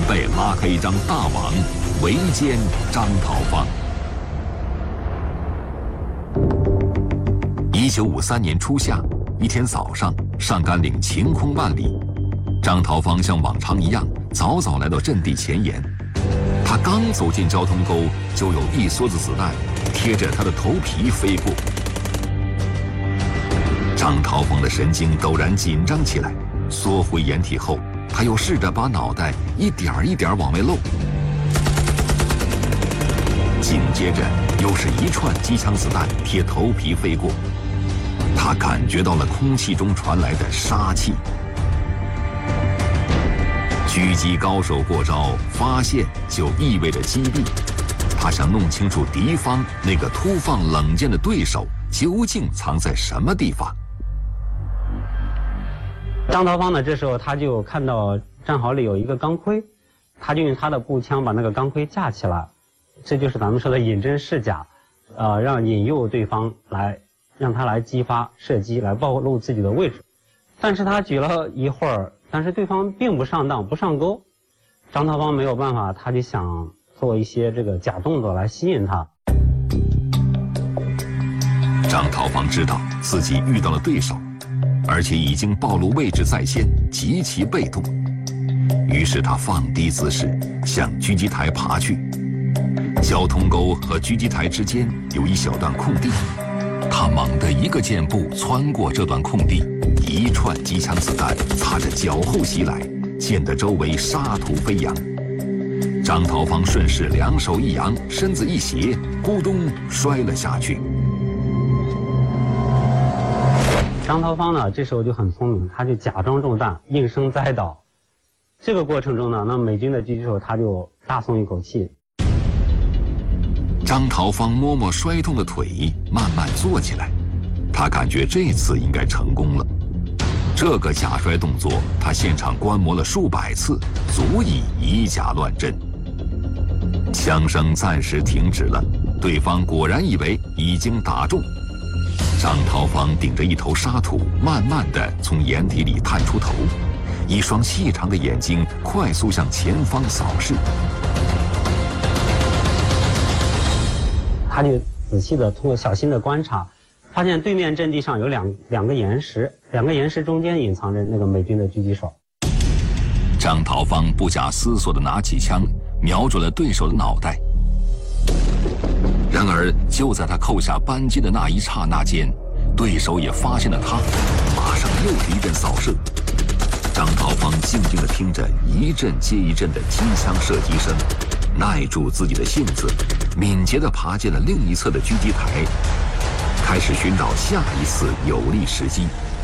备拉开一张大网，围歼张桃芳。1953年初夏，一天早上，上甘岭晴空万里，张桃芳像往常一样，早早来到阵地前沿。他刚走进交通沟，就有一梭子子弹贴着他的头皮飞过。张桃芳的神经陡然紧张起来，缩回掩体后，他又试着把脑袋一点一点往外露。紧接着，又是一串机枪子弹贴头皮飞过。他感觉到了空气中传来的杀气。狙击高手过招，发现就意味着击毙。他想弄清楚敌方那个突放冷箭的对手究竟藏在什么地方。 张桃芳呢，这时候他就看到战壕里有一个钢盔，他就用他的步枪把那个钢盔架起来，这就是咱们说的引真试假，让引诱对方来，让他来激发射击，来暴露自己的位置。但是他举了一会儿，但是对方并不上当，不上钩。张桃芳没有办法，他就想做一些这个假动作来吸引他。 张桃芳知道自己遇到了对手，而且已经暴露位置在先，极其被动。于是他放低姿势，向狙击台爬去。交通沟和狙击台之间有一小段空地，他猛地一个箭步穿过这段空地，一串机枪子弹擦着脚后袭来，溅得周围沙土飞扬。张桃芳顺势两手一扬，身子一斜，咕咚摔了下去。 张桃芳呢，这时候就很聪明，他就假装中弹，应声栽倒。这个过程中呢，那美军的狙击手他就大松一口气。 张桃芳摸摸摔痛的腿，慢慢坐起来。他感觉这次应该成功了。这个假摔动作，他现场观摩了数百次，足以以假乱真。枪声暂时停止了，对方果然以为已经打中。张桃芳顶着一头沙土，慢慢地从掩体里探出头，一双细长的眼睛快速向前方扫视。 他就仔细的通过小心的观察，发现对面阵地上有两个岩石，两个岩石中间隐藏着那个美军的狙击手。 张桃芳不假思索地拿起枪，瞄准了对手的脑袋。然而，就在他扣下扳机的那一刹那间，对手也发现了他，马上又是一阵扫射。张桃芳静静地听着一阵接一阵的机枪射击声，耐住自己的性子，敏捷地爬进了另一侧的狙击台，开始寻找下一次有利时机。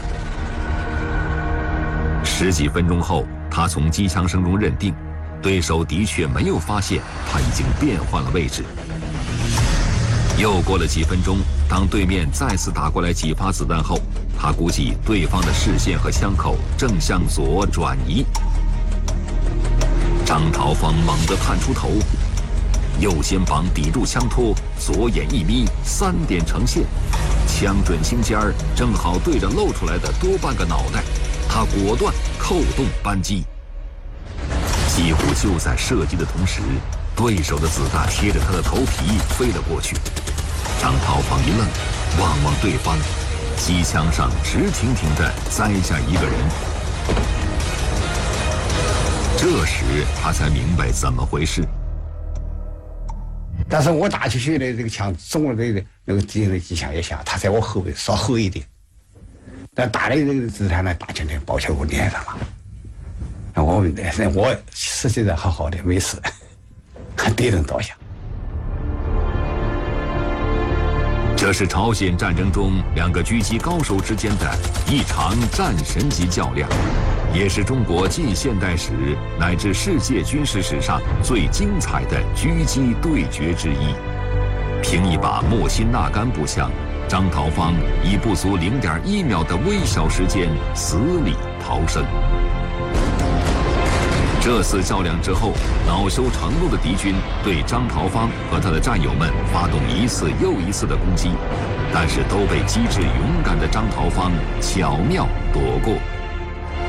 十几分钟后，他从机枪声中认定，对手的确没有发现他已经变换了位置。又过了几分钟，当对面再次打过来几发子弹后，他估计对方的视线和枪口正向左转移。张桃芳猛地探出头，右肩膀抵住枪托，左眼一眯，3点成线，枪准心尖儿，正好对着露出来的多半个脑袋。他果断扣动扳机，几乎就在射击的同时，对手的子弹贴着他的头皮飞了过去。张桃芳一愣，望望对方，机枪上直挺挺地栽下一个人。这时他才明白怎么回事。 但是我打起去的这个枪中了那个敌人的机枪也响，他在我后背稍后一点，但打的这个子弹呢，打进来抱起我脸上了。我实际上好好的没事，还敌人倒下。 这是朝鲜战争中2个狙击高手之间的一场战神级较量，也是中国近现代史乃至世界军事史上最精彩的狙击对决之一。凭一把莫辛纳甘步枪，张桃芳以不足0.1秒的微小时间死里逃生。这次较量之后，恼羞成怒的敌军对张桃芳和他的战友们发动一次又一次的攻击，但是都被机智勇敢的张桃芳巧妙躲过。